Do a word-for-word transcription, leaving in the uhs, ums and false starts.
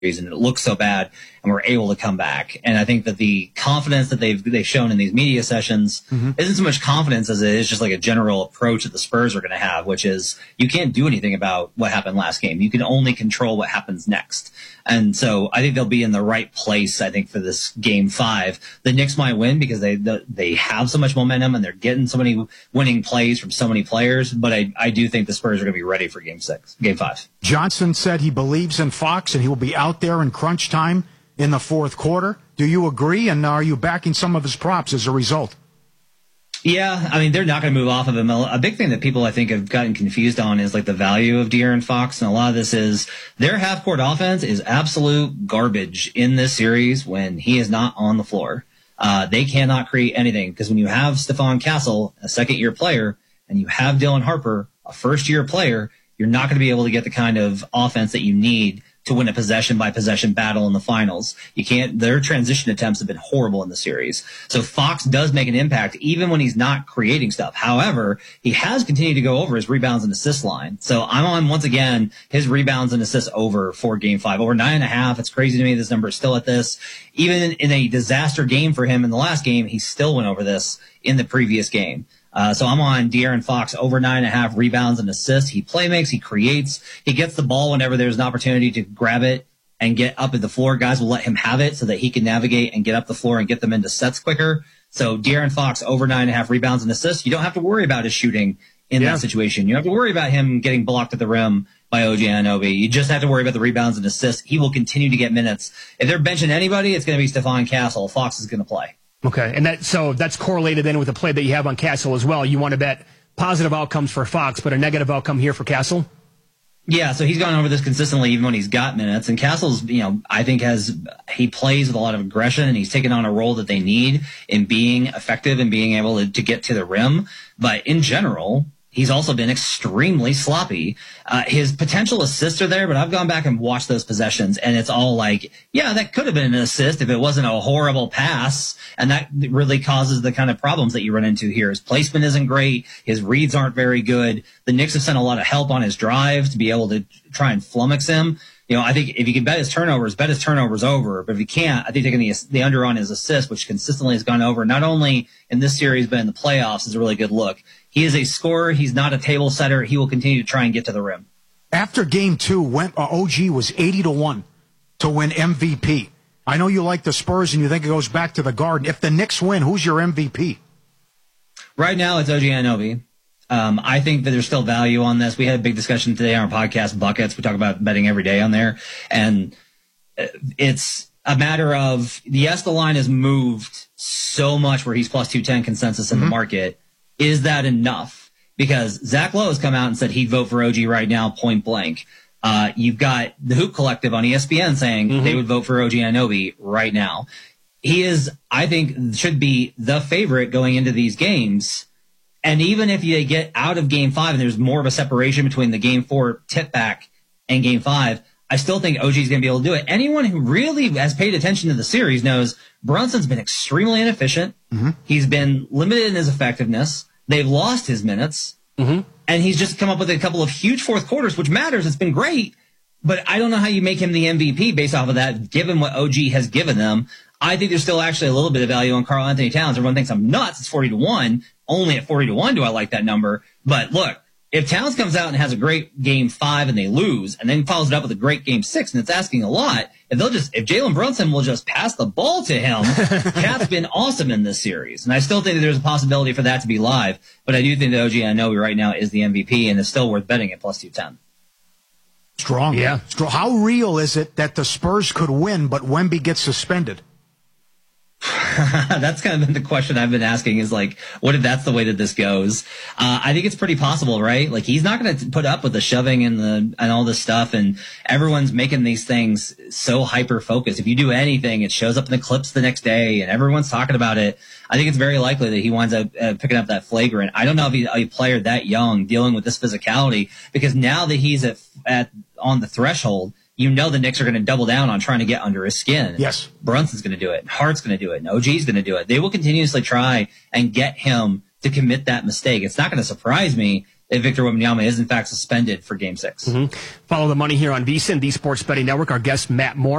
and it looks so bad, and we're able to come back. And I think that the confidence that they've they've shown in these media sessions mm-hmm. isn't so much confidence as it is just like a general approach that the Spurs are going to have, which is you can't do anything about what happened last game. You can only control what happens next. And so I think they'll be in the right place, I think, for this game five. The Knicks might win because they they have so much momentum and they're getting so many winning plays from so many players. But I, I do think the Spurs are going to be ready for game six, game five. Johnson said he believes in Fox and he will be out there in crunch time in the fourth quarter. Do you agree? And are you backing some of his props as a result? Yeah, I mean, they're not going to move off of him. A big thing that people, I think, have gotten confused on is like the value of De'Aaron Fox. And a lot of this is their half-court offense is absolute garbage in this series when he is not on the floor. Uh, they cannot create anything because when you have Stephon Castle, a second-year player, and you have Dylan Harper, a first-year player, you're not going to be able to get the kind of offense that you need to win a possession-by-possession battle in the finals. You can't. Their transition attempts have been horrible in the series. So Fox does make an impact even when he's not creating stuff. However, he has continued to go over his rebounds and assist line. So I'm on, once again, his rebounds and assists over for game five. Over nine and a half. It's crazy to me this number is still at this. Even in, in a disaster game for him in the last game, he still went over this in the previous game. Uh, so I'm on De'Aaron Fox over nine and a half rebounds and assists. He playmakes, he creates, he gets the ball whenever there's an opportunity to grab it and get up at the floor. Guys will let him have it so that he can navigate and get up the floor and get them into sets quicker. So De'Aaron Fox over nine and a half rebounds and assists. You don't have to worry about his shooting in yeah. that situation. You don't have to worry about him getting blocked at the rim by O G Anunoby. You just have to worry about the rebounds and assists. He will continue to get minutes. If they're benching anybody, it's going to be Stephon Castle. Fox is going to play. Okay, and that so that's correlated then with the play that you have on Castle as well. You want to bet positive outcomes for Fox, but a negative outcome here for Castle? Yeah, so he's gone over this consistently even when he's got minutes. And Castle's, you know, I think has he plays with a lot of aggression and he's taken on a role that they need in being effective and being able to, to get to the rim. But in general, he's also been extremely sloppy. Uh, his potential assists are there, but I've gone back and watched those possessions, and it's all like, yeah, that could have been an assist if it wasn't a horrible pass, and that really causes the kind of problems that you run into here. His placement isn't great. His reads aren't very good. The Knicks have sent a lot of help on his drive to be able to try and flummox him. You know, I think if you can bet his turnovers, bet his turnovers over. But if you can't, I think taking the, the under on his assists, which consistently has gone over, not only in this series but in the playoffs, is a really good look. He is a scorer. He's not a table setter. He will continue to try and get to the rim. After game two, went, uh, O G was eighty to one to win M V P. I know you like the Spurs and you think it goes back to the Garden. If the Knicks win, who's your M V P? Right now, it's O G Anunoby. Um, I think that there's still value on this. We had a big discussion today on our podcast, Buckets. We talk about betting every day on there. And it's a matter of, yes, the line has moved so much where he's plus two ten consensus in mm-hmm. the market. Is that enough? Because Zach Lowe has come out and said he'd vote for O G right now, point blank. Uh, you've got the Hoop Collective on E S P N saying mm-hmm. they would vote for O G Anunoby right now. He is, I think, should be the favorite going into these games. And even if you get out of game five and there's more of a separation between the game four tip back and game five, I still think O G is going to be able to do it. Anyone who really has paid attention to the series knows Brunson's been extremely inefficient. Mm-hmm. He's been limited in his effectiveness. They've lost his minutes. Mm-hmm. And he's just come up with a couple of huge fourth quarters, which matters. It's been great. But I don't know how you make him the M V P based off of that, given what O G has given them. I think there's still actually a little bit of value on Karl Anthony Towns. Everyone thinks I'm nuts. It's forty to one. Only at forty to one do I like that number. But look, if Towns comes out and has a great game five and they lose, and then follows it up with a great game six, and it's asking a lot, if they'll just, if Jalen Brunson will just pass the ball to him, Cat's been awesome in this series. And I still think that there's a possibility for that to be live. But I do think that O G Anunoby right now is the M V P and is still worth betting at plus two ten. Strong. Yeah. Strong. How real is it that the Spurs could win, but Wemby gets suspended? That's kind of been the question I've been asking is like, what if that's the way that this goes? Uh, I think it's pretty possible, right? Like he's not going to put up with the shoving and the, and all this stuff. And everyone's making these things so hyper focused. If you do anything, it shows up in the clips the next day and everyone's talking about it. I think it's very likely that he winds up uh, picking up that flagrant. I don't know if he's a player that young dealing with this physicality, because now that he's at, at on the threshold, you know the Knicks are going to double down on trying to get under his skin. Yes. Brunson's going to do it. Hart's going to do it. And O G's going to do it. They will continuously try and get him to commit that mistake. It's not going to surprise me if Victor Wembanyama is in fact suspended for Game Six. Mm-hmm. Follow the money here on VSiN, the Sports Betting Network. Our guest Matt Moore.